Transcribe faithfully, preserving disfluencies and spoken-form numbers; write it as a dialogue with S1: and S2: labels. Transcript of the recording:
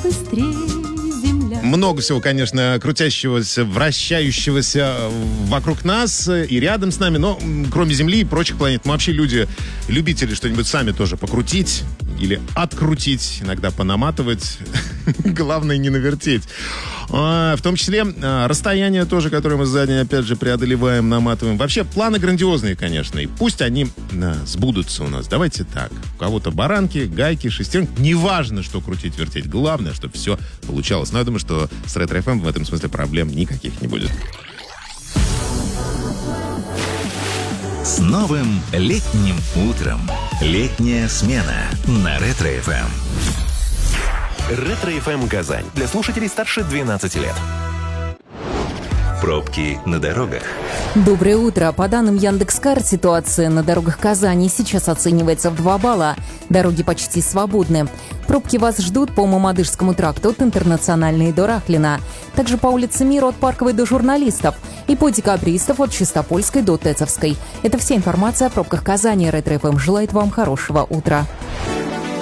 S1: быстрее земля.
S2: Много всего, конечно, крутящегося, вращающегося вокруг нас и рядом с нами, но кроме Земли и прочих планет, мы вообще люди, любители что-нибудь сами тоже покрутить или открутить, иногда понаматывать. Главное не навертеть. А, в том числе а, расстояние тоже, которое мы за день, опять же, преодолеваем, наматываем. Вообще, планы грандиозные, конечно, и пусть они а, сбудутся у нас. Давайте так. У кого-то баранки, гайки, шестеренки. Неважно, что крутить, вертеть. Главное, чтобы все получалось. Но я думаю, что с Ретро эф эм в этом смысле проблем никаких не будет.
S3: С новым летним утром. Летняя смена на Ретро эф эм.
S4: Ретро эф эм Казань. Для слушателей старше двенадцати лет.
S3: Пробки на дорогах.
S5: Доброе утро. По данным Яндекс.Кар, ситуация на дорогах Казани сейчас оценивается в два балла. Дороги почти свободны. Пробки вас ждут по Мамадышскому тракту от Интернациональной до Рахлина. Также по улице Мира от Парковой до Журналистов. И по Декабристов от Чистопольской до Тецовской. Это вся информация о пробках Казани. Ретро эф эм желает вам хорошего утра.